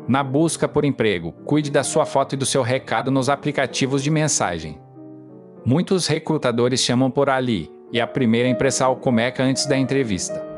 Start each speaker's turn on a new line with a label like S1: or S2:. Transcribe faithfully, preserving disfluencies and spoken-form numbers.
S1: Na busca por emprego, cuide da sua foto e do seu recado nos aplicativos de mensagem. Muitos recrutadores chamam por ali, e a primeira impressão começa antes da entrevista.